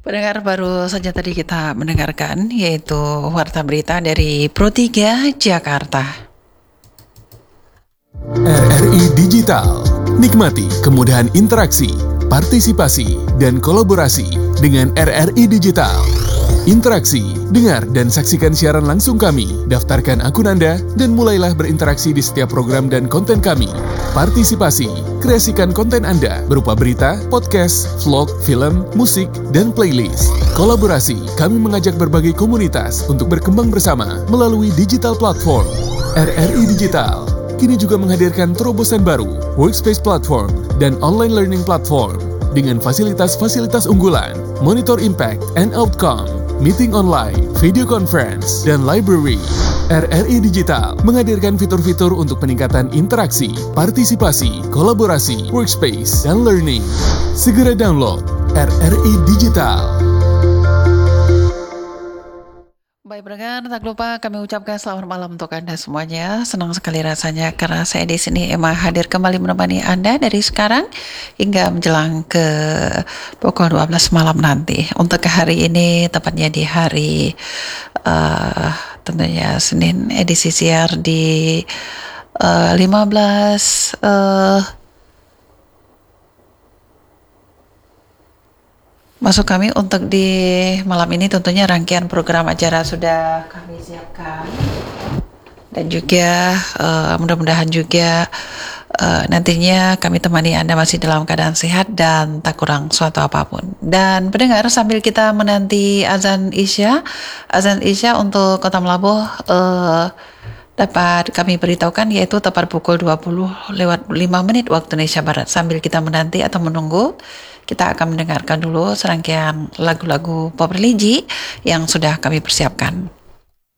Pendengar, baru saja tadi kita mendengarkan yaitu warta berita dari Pro3 Jakarta. RRI Digital. Nikmati kemudahan interaksi, partisipasi, dan kolaborasi dengan RRI Digital. Interaksi, dengar dan saksikan siaran langsung kami, daftarkan akun Anda, dan mulailah berinteraksi di setiap program dan konten kami. Partisipasi, kreasikan konten Anda berupa berita, podcast, vlog, film, musik, dan playlist. Kolaborasi, kami mengajak berbagai komunitas untuk berkembang bersama melalui digital platform. RRI Digital kini juga menghadirkan terobosan baru, workspace platform, dan online learning platform dengan fasilitas-fasilitas unggulan, monitor impact and outcome, meeting online, video conference, dan library. RRI Digital menghadirkan fitur-fitur untuk peningkatan interaksi, partisipasi, kolaborasi, workspace, dan learning. Segera download RRI Digital. Baik pendengar, tak lupa kami ucapkan selamat malam untuk Anda semuanya. Senang sekali rasanya karena saya di sini Emma hadir kembali menemani Anda dari sekarang hingga menjelang ke pukul 12 malam nanti. Untuk hari ini, tepatnya di hari tentunya Senin, edisi siar di 15 masuk kami untuk di malam ini. Tentunya rangkaian program acara sudah kami siapkan dan juga mudah-mudahan juga nantinya kami temani Anda masih dalam keadaan sehat dan tak kurang suatu apapun. Dan pendengar, sambil kita menanti azan Isya untuk Kota Melabuh dapat kami beritahukan yaitu tepat pukul 20:05 waktu Indonesia Barat. Sambil kita menanti atau menunggu, kita akan mendengarkan dulu serangkaian lagu-lagu pop religi yang sudah kami persiapkan.